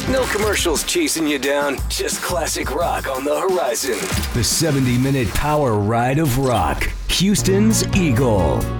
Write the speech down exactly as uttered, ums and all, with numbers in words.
No commercials chasing you down, just classic rock on the horizon. The seventy minute power ride of rock. Houston's Eagle.